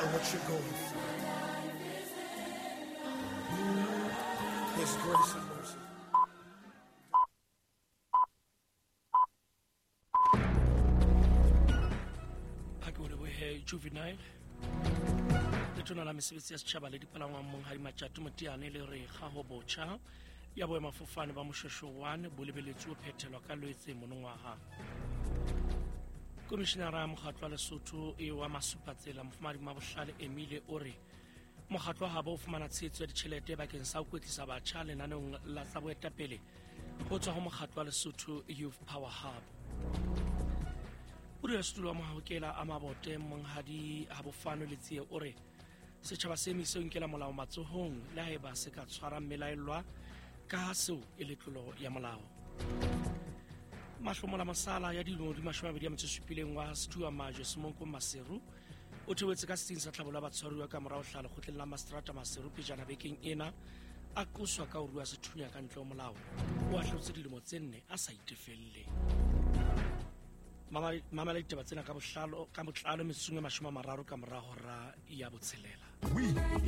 what you're going through. His grace and mercy. Juvenile le tona la mesebetsi ya setjhaba le dipalangwang mong ha Matjatu Moteane le re ga ho botjha ya boemafofane ba Moshweshwe 1 bo lebeletswe ho phethelwa ka Loetse monongwaha. Komishenara mokgatlo wa Lesotho wa Masupatsela Mofumahadi Mabohlale Emile o re mokgatlo ha ba o fumana tshehetso ya ditjhelete bakeng sa ho kwetlisa batjha lenaneong la tsa boetapele ho tswa ho mokgatlo wa Lesotho Youth Power Hub. Uri setulo wa Mahokela a Mabote monghadi ha bofano le tsie o re setjhaba se emise o nkela molao matsohong le haeba se ka tshwara mmelaelwa ka ha seo e le tlolo ya molao. Mahlomola masala ya dilemo di 27 wa Setuwa Majwe Semonko Maseru o thewetse ka setsing sa tlhabollo ba tshwaruwa ka morao hlala kgotleng la Mastrata Maseru pejana bekeng ena a qoswa ka ho rua sethunya ka ntle ho molao o a hlotse dilemo tse 4 a sa itefelle. Mama le ditaba tsena ka botlalo metsong e 30 ka morao hora ya botshelela.